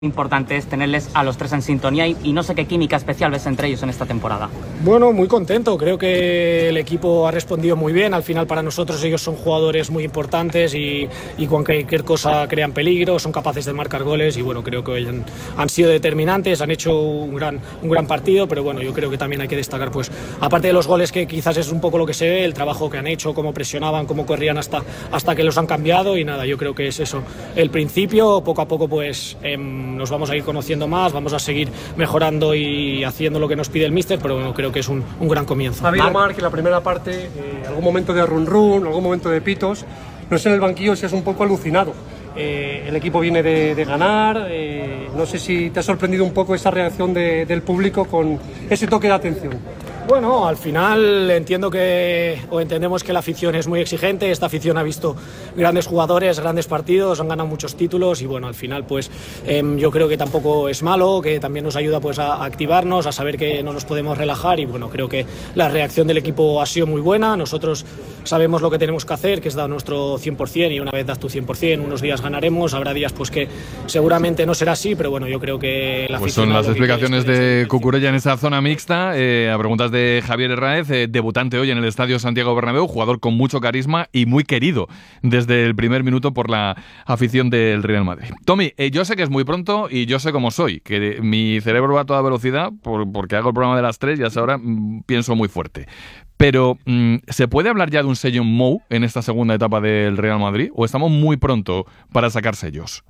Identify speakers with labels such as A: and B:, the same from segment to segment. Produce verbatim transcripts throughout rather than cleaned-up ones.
A: Importante es tenerles a los tres en sintonía y, y no sé qué química especial ves entre ellos en esta temporada.
B: Bueno, muy contento, creo que el equipo ha respondido muy bien, al final para nosotros ellos son jugadores muy importantes y, y cualquier cosa crean peligro, son capaces de marcar goles y bueno, creo que hoy han, han sido determinantes, han hecho un gran, un gran partido, pero bueno, yo creo que también hay que destacar, pues aparte de los goles que quizás es un poco lo que se ve, el trabajo que han hecho, cómo presionaban, cómo corrían hasta, hasta que los han cambiado y nada, yo creo que es eso, el principio, poco a poco pues eh, nos vamos a ir conociendo más, vamos a seguir mejorando y haciendo lo que nos pide el míster, pero bueno, creo que es un, un gran comienzo.
C: Ha habido, Marc, en la primera parte, eh, algún momento de run run, algún momento de pitos, no sé en el banquillo si es un poco alucinado. Eh, el equipo viene de, de ganar, eh, no sé si te ha sorprendido un poco esa reacción de, del público con ese toque de atención.
B: Bueno, al final entiendo que, o entendemos que la afición es muy exigente, esta afición ha visto grandes jugadores, grandes partidos, han ganado muchos títulos y bueno, al final pues eh, yo creo que tampoco es malo, que también nos ayuda pues a, a activarnos, a saber que no nos podemos relajar y bueno, creo que la reacción del equipo ha sido muy buena, nosotros sabemos lo que tenemos que hacer, que es dar nuestro cien por cien y una vez das tu cien por cien, unos días ganaremos, habrá días pues que seguramente no será así, pero bueno, yo creo que la
D: pues son las explicaciones de Cucurella en esa zona mixta, eh, a preguntas de Javier Herráez, eh, debutante hoy en el Estadio Santiago Bernabéu, jugador con mucho carisma y muy querido desde el primer minuto por la afición del Real Madrid. Tommy, eh, yo sé que es muy pronto y yo sé cómo soy, que mi cerebro va a toda velocidad por, porque hago el programa de las tres y hasta ahora mmm, pienso muy fuerte. Pero, mmm, ¿se puede hablar ya de un sello Mou en esta segunda etapa del Real Madrid o estamos muy pronto para sacar sellos?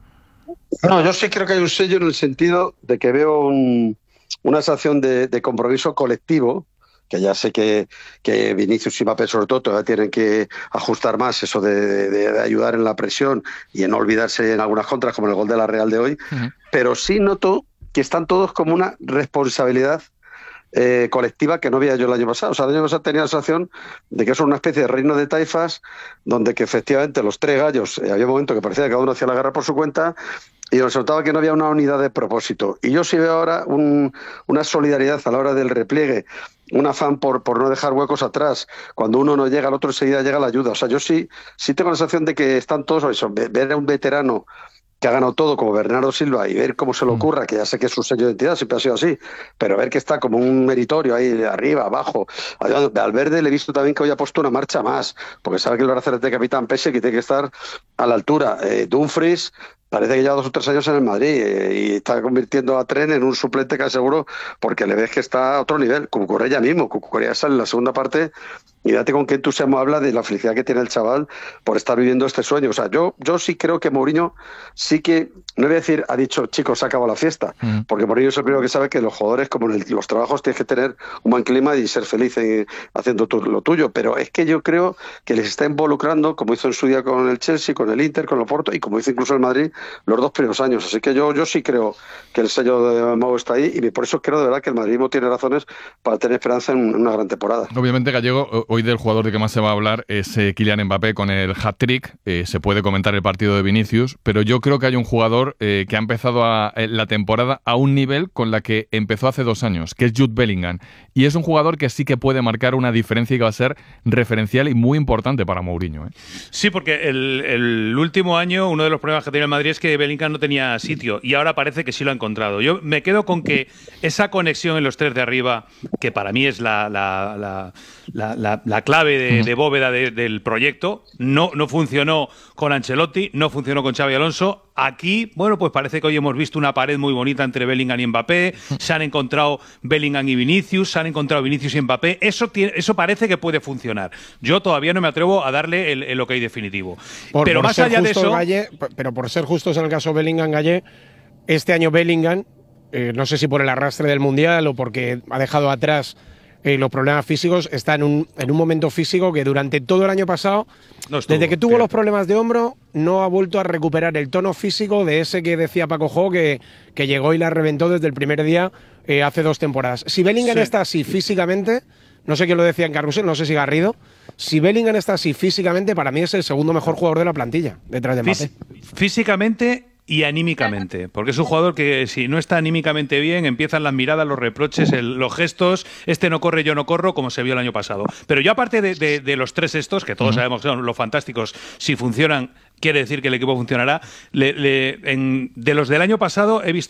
E: No, yo sí creo que hay un sello en el sentido de que veo un, una sensación de, de compromiso colectivo, que ya sé que, que Vinicius y Mbappé sobre todo todavía tienen que ajustar más eso de, de, de ayudar en la presión y en no olvidarse en algunas contras como el gol de la Real de hoy, uh-huh. Pero sí noto que están todos como una responsabilidad eh, colectiva que no había yo el año pasado. O sea, el año pasado tenía la sensación de que es una especie de reino de taifas donde que efectivamente los tres gallos, eh, había un momento que parecía que cada uno hacía la guerra por su cuenta y nos notaba que no había una unidad de propósito. Y yo sí veo ahora un, una solidaridad a la hora del repliegue, un afán por, por no dejar huecos atrás. Cuando uno no llega, al otro enseguida llega la ayuda. O sea, yo sí, sí tengo la sensación de que están todos, eso, ver a un veterano que ha ganado todo como Bernardo Silva y ver cómo se le ocurra, que ya sé que es su sello de identidad, siempre ha sido así, pero ver que está como un meritorio ahí arriba, abajo. A Valverde le he visto también que hoy ha puesto una marcha más, porque sabe que el brazalete de capitán pese que tiene que estar a la altura. Eh, Dumfries parece que lleva dos o tres años en el Madrid eh, y está convirtiendo a Tren en un suplente casi seguro porque le ves que está a otro nivel. Cucurella mismo, Cucurella sale en la segunda parte y date con qué entusiasmo habla de la felicidad que tiene el chaval por estar viviendo este sueño. O sea, yo, yo sí creo que Mourinho sí que, no voy a decir, ha dicho, chicos, se acabó la fiesta, mm. porque Mourinho es el primero que sabe que los jugadores, como en el, los trabajos, tienes que tener un buen clima y ser feliz en, haciendo tu, lo tuyo, pero es que yo creo que les está involucrando, como hizo en su día con el Chelsea, con el Inter, con el Porto y como hizo incluso el Madrid, los dos primeros años. Así que yo, yo sí creo que el sello de Mau está ahí y por eso creo de verdad que el madridismo tiene razones para tener esperanza en una gran temporada.
D: Obviamente, Gallego, hoy del jugador de que más se va a hablar es eh, Kylian Mbappé con el hat-trick. Eh, se puede comentar el partido de Vinicius, pero yo creo que hay un jugador eh, que ha empezado a, eh, la temporada a un nivel con la que empezó hace dos años, que es Jude Bellingham. Y es un jugador que sí que puede marcar una diferencia y que va a ser referencial y muy importante para Mourinho, ¿eh?
F: Sí, porque el, el último año uno de los problemas que tenía el Madrid es que Bellingham no tenía sitio y ahora parece que sí lo ha encontrado. Yo me quedo con que esa conexión en los tres de arriba, que para mí es la, la, la, la, la, la clave de, de bóveda de, del proyecto, no, no funcionó con Ancelotti, no funcionó con Xabi Alonso. Aquí, bueno, pues parece que hoy hemos visto una pared muy bonita entre Bellingham y Mbappé, se han encontrado Bellingham y Vinicius, se han encontrado Vinicius y Mbappé, eso, tiene, eso parece que puede funcionar. Yo todavía no me atrevo a darle el, el ok definitivo.
G: Por,
F: pero
G: por
F: más allá de eso…
G: Galle, pero por ser justos en el caso Bellingham, Galle, este año Bellingham, eh, no sé si por el arrastre del Mundial o porque ha dejado atrás eh, los problemas físicos, está en un, en un momento físico que durante todo el año pasado, no estuvo, desde que tuvo los problemas de hombro, no ha vuelto a recuperar el tono físico de ese que decía Paco Jo, que, que llegó y la reventó desde el primer día eh, hace dos temporadas. Si Bellingham sí. está así físicamente, no sé quién lo decía en Carrusel, no sé si Garrido, si Bellingham está así físicamente, para mí es el segundo mejor jugador de la plantilla, detrás de Mbappé.
F: Físicamente y anímicamente, porque es un jugador que si no está anímicamente bien, empiezan las miradas, los reproches, el, los gestos, este no corre, yo no corro, como se vio el año pasado. Pero yo aparte de, de, de los tres estos, que todos uh-huh. sabemos que son los fantásticos, si funcionan quiere decir que el equipo funcionará. Le, le, en, de los del año pasado he visto